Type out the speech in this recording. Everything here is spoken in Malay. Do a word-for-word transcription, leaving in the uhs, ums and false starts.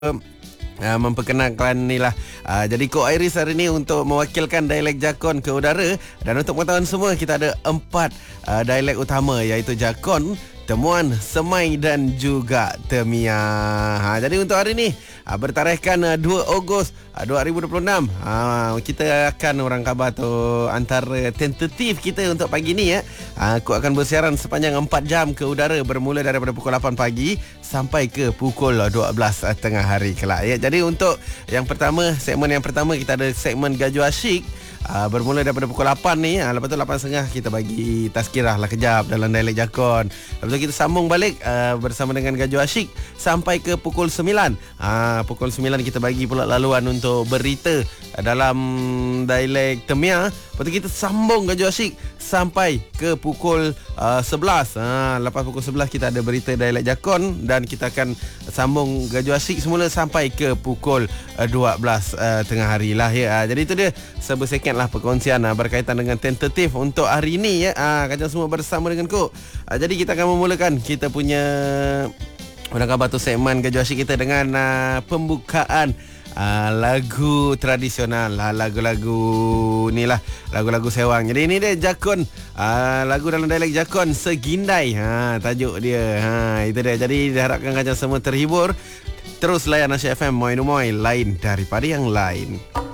Uh, memperkenalkan ni lah uh, jadi Kok Iris hari ni untuk mewakilkan dialek Jakon ke udara. Dan untuk pengetahuan semua, kita ada empat uh, dialek utama, iaitu Jakon, Temuan, Semai dan juga Temia. ha, Jadi untuk hari ni uh, bertarikhkan uh, dua Ogos uh, dua ribu dua puluh enam, uh, kita akan orang khabar tu antara tentatif kita untuk pagi ni ya. uh, Aku akan bersiaran sepanjang empat jam ke udara, bermula daripada pukul lapan pagi sampai ke pukul dua belas tengah hari kelak ya. Jadi untuk yang pertama, segmen yang pertama, kita ada segmen Gaju Asyik. Uh, bermula daripada pukul lapan ni, uh, lepas tu lapan tiga puluh kita bagi tazkirah lah kejap dalam dialek Jakon. Lepas tu kita sambung balik uh, bersama dengan Gaju Asyik sampai ke pukul sembilan. uh, Pukul sembilan kita bagi pula laluan untuk berita uh, dalam dialek Temia. Lepas tu kita sambung Gaju Asyik sampai ke pukul uh, sebelas. uh, Lepas pukul sebelas kita ada berita dialek Jakon, dan kita akan sambung Gaju Asyik semula sampai ke pukul uh, dua belas uh, tengah hari lah ya. uh, Jadi itu dia sebersekian lah perkongsian uh, berkaitan dengan tentatif untuk hari ini ya. uh, Kacang semua bersama dengan Kok. uh, Jadi kita akan memulakan kita punya orang khabar tu segmen Gaju Asyik kita dengan uh, pembukaan Uh, lagu tradisional, uh, lagu-lagu ni lah, lagu-lagu sewang. Jadi ini dia Jakon, uh, lagu dalam dialek Jakon, Segindai, ha, tajuk dia. ha, Itu dia. Jadi diharapkan kalian semua terhibur. Terus layan Asyik F M, Moi Numoy, lain daripada yang lain.